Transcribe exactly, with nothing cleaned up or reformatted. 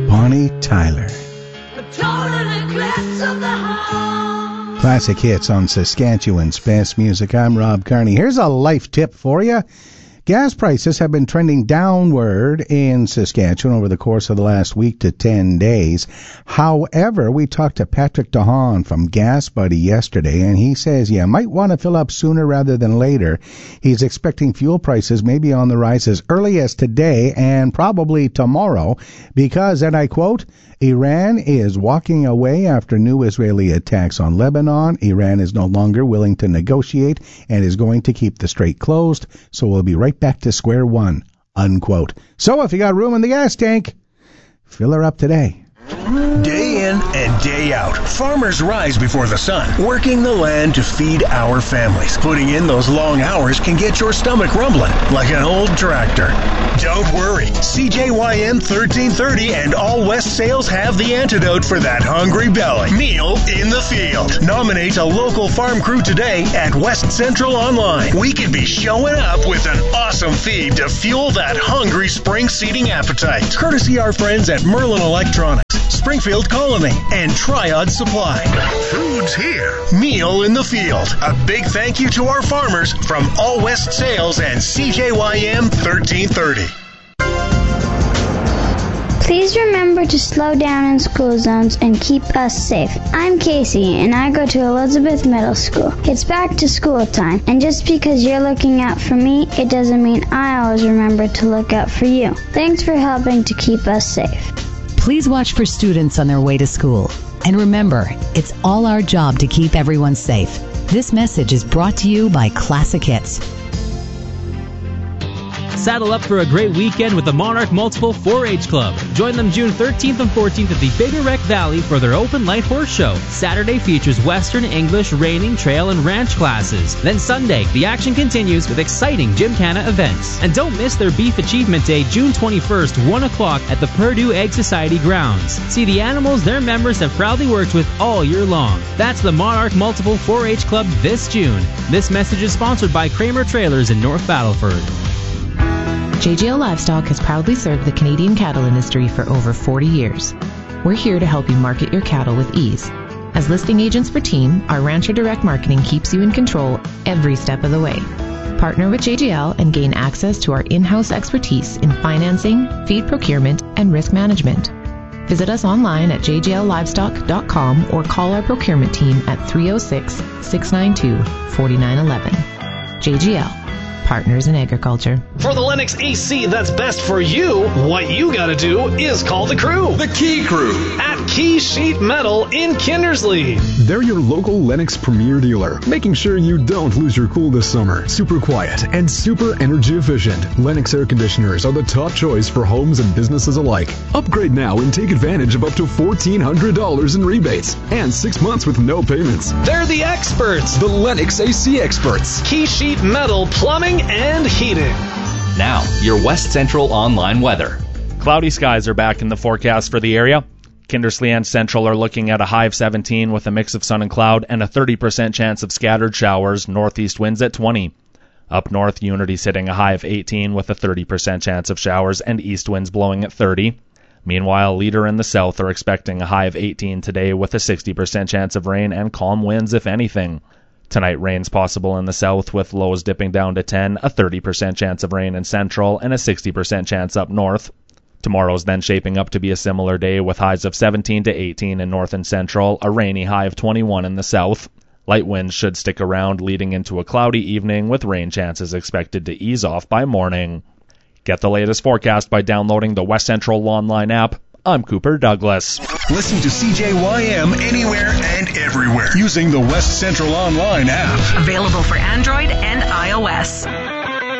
Bonnie Tyler. Classic hits on Saskatchewan's best music. I'm Rob Carney. Here's a life tip for you. Gas prices have been trending downward in Saskatchewan over the course of the last week to ten days. However, we talked to Patrick DeHaan from Gas Buddy yesterday, and he says you might want to fill up sooner rather than later. He's expecting fuel prices may be on the rise as early as today and probably tomorrow because, and I quote, Iran is walking away after new Israeli attacks on Lebanon. Iran is no longer willing to negotiate and is going to keep the strait closed, so we'll be right back to square one, unquote. So if you got room in the gas tank, fill her up today. Day in and day out, farmers rise before the sun, working the land to feed our families. Putting in those long hours can get your stomach rumbling like an old tractor. Don't worry. C J Y M thirteen thirty and All West Sales have the antidote for that hungry belly. Meal in the field. Nominate a local farm crew today at West Central Online. We could be showing up with an awesome feed to fuel that hungry spring seeding appetite. Courtesy our friends at Merlin Electronics, Springfield Colony, and Triad Supply. Food's here. Meal in the field. A big thank you to our farmers from All West Sales and C J Y M thirteen thirty. Please remember to slow down in school zones and keep us safe. I'm Casey, and I go to Elizabeth Middle School. It's back to school time, and just because you're looking out for me, it doesn't mean I always remember to look out for you. Thanks for helping to keep us safe. Please watch for students on their way to school. And remember, it's all our job to keep everyone safe. This message is brought to you by Classic Hits. Saddle up for a great weekend with the Monarch Multiple four H Club. Join them June thirteenth and fourteenth at the Big Wreck Valley for their open light horse show. Saturday features Western, English, reining, trail, and ranch classes. Then Sunday, the action continues with exciting Gymkhana events. And don't miss their Beef Achievement Day, June twenty-first, one o'clock at the Purdue Egg Society grounds. See the animals their members have proudly worked with all year long. That's the Monarch Multiple four H Club this June. This message is sponsored by Kramer Trailers in North Battleford. J G L Livestock has proudly served the Canadian cattle industry for over forty years. We're here to help you market your cattle with ease. As listing agents for Team, our Rancher Direct Marketing keeps you in control every step of the way. Partner with J G L and gain access to our in-house expertise in financing, feed procurement, and risk management. Visit us online at j g l livestock dot com or call our procurement team at three oh six, six nine two, four nine one one. J G L. Partners in Agriculture. For the Lennox A C that's best for you, what you gotta do is call the crew. The Key Crew. At Key Sheet Metal in Kindersley. They're your local Lennox premier dealer, making sure you don't lose your cool this summer. Super quiet and super energy efficient. Lennox air conditioners are the top choice for homes and businesses alike. Upgrade now and take advantage of up to fourteen hundred dollars in rebates and six months with no payments. They're the experts. The Lennox A C experts. Key Sheet Metal Plumbing and Heating. Now, your West Central online weather. Cloudy skies are back in the forecast for the area. Kindersley and Central are looking at a high of seventeen with a mix of sun and cloud and a thirty percent chance of scattered showers, northeast winds at twenty. Up north, Unity's hitting a high of eighteen with a thirty percent chance of showers and east winds blowing at thirty. Meanwhile, Leader and the South are expecting a high of eighteen today with a sixty percent chance of rain and calm winds if anything. Tonight, rain's possible in the south with lows dipping down to ten, a thirty percent chance of rain in Central, and a sixty percent chance up north. Tomorrow's then shaping up to be a similar day with highs of seventeen to eighteen in north and central, a rainy high of twenty-one in the south. Light winds should stick around leading into a cloudy evening with rain chances expected to ease off by morning. Get the latest forecast by downloading the West Central Online app. I'm Cooper Douglas. Listen to C J Y M anywhere and everywhere using the West Central Online app. Available for Android and iOS.